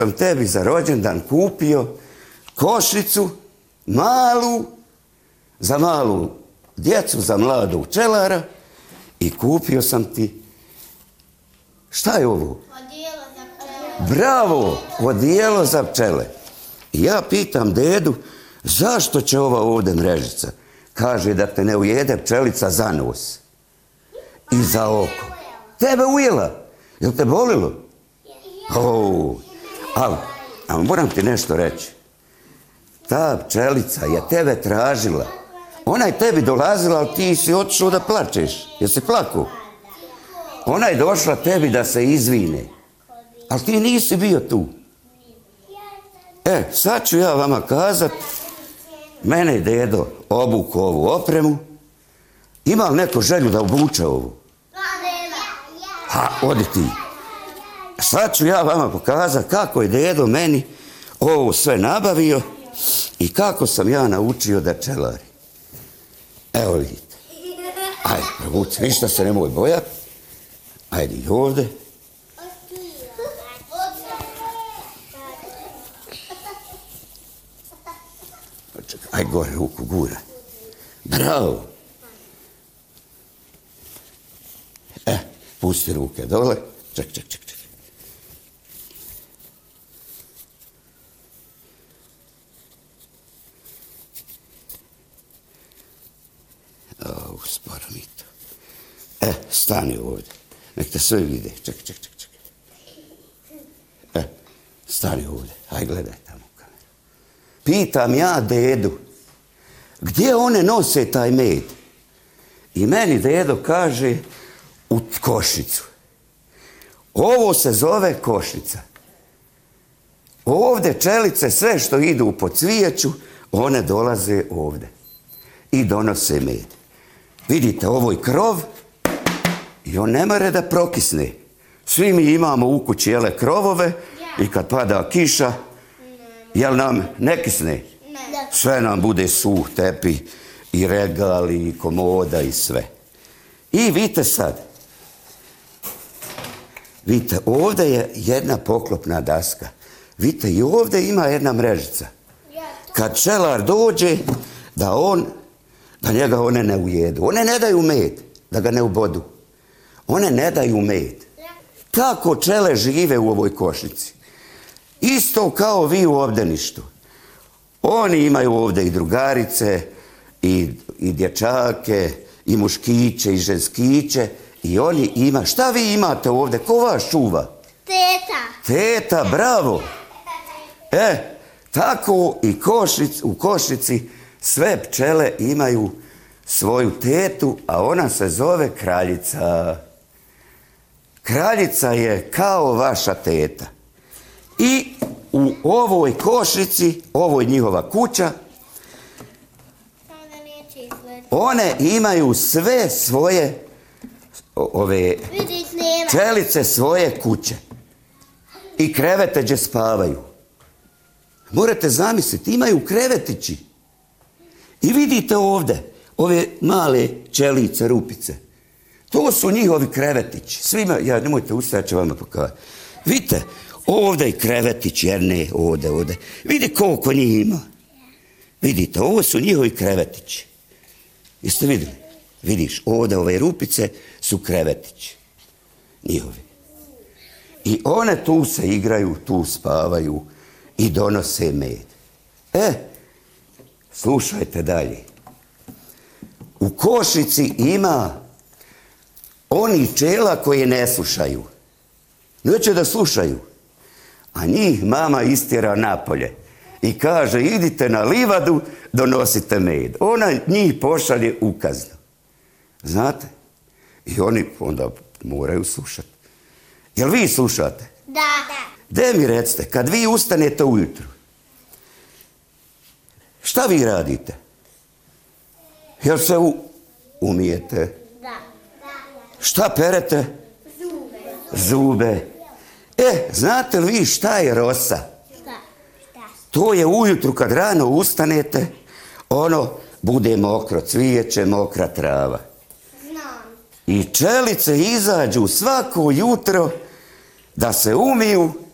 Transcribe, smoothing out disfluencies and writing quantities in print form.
sam tebi za rođendan kupio košnicu malu, za malu djecu, za mladog pčelara i kupio sam ti, šta je ovo? Odijelo za pčele. Bravo, odijelo za pčele. I ja pitam dedu, zašto će ova ovdje mrežica? Kaže da te ne ujede pčelica za nos i za oko. Tebe ujela? Jel te bolilo? Ali moram ti nešto reći. Ta pčelica je tebe tražila. Ona je tebi dolazila, ali ti si otišao da plačeš. Jesi plakao? Ona je došla tebi da se izvine. Ali ti nisi bio tu. Sad ću ja vama kazat. Mene je dedo obuku ovu opremu. Ima li neko želju da obuče ovu? Odi ti. Sad ću ja vama pokazat kako je dedo meni ovo sve nabavio i kako sam ja naučio da pčelari. Evo vidite. Ajde, provuci, ništa se nemoj bojati. Ajde i ovdje. Ajde gore, ruku gura. Bravo. Pusti ruke dole. Ček. Sporo mi to. Stani ovdje. Nek te sve vide. Ček. Stani ovdje. Aj gledaj tamo u kameru. Pitam ja dedu, gdje one nose taj med? I meni dedo kaže, u košnicu. Ovo se zove košnica. Ovdje pčelice, sve što idu po cvijeću, one dolaze ovdje. I donose med. Vidite, ovo je krov i on ne more da prokisne. Svi mi imamo u kući krovove i kad pada kiša, jel nam ne kisne? Sve nam bude suh tepi i regal i komoda i sve. I vidite sad. Vidite, ovdje je jedna poklopna daska. Vidite, i ovdje ima jedna mrežica. Kad pčelar dođe, da njega one ne ujedu. One ne daju med, da ga ne ubodu. One ne daju med. Kako pčele žive u ovoj košnici? Isto kao vi u obdaništu. Oni imaju ovdje i drugarice, i dječake, i muškiće, i ženskiće. I oni ima. Šta vi imate ovdje? Ko vas čuva? Teta, bravo. Tako i u košnici sve pčele imaju svoju tetu, a ona se zove kraljica. Kraljica je kao vaša teta. I u ovoj košnici, ovo je njihova kuća, one imaju sve svoje pčelice svoje kuće i krevete gdje spavaju. Morate zamisliti, imaju krevetići. I vidite ovdje, ove male pčelice, rupice. To su njihovi krevetići. Svima, nemojte ustati, ja ću vama pokazati. Vidite, ovdje je krevetić, jer ne, ovdje. Vidite koliko njih ima. Vidite, ovo su njihovi krevetići. Jeste vidjeli? Vidiš, ovdje ove rupice su krevetići. Njihovi. I one tu se igraju, tu spavaju i donose med. Slušajte dalje. U košnici ima oni pčela koje ne slušaju. Neće da slušaju. A njih mama istjera napolje. I kaže, idite na livadu, donosite med. Ona njih pošalje u kaznu. Znate? I oni onda moraju slušati. Jel vi slušate? Da. Gde mi recite, kad vi ustanete ujutru, šta vi radite? Jel se umijete? Da. Šta perete? Zube. Znate li vi šta je rosa? To je ujutru kad rano ustanete, ono bude mokro cvijeće, mokra trava. I pčelice izađu svako jutro da se umiju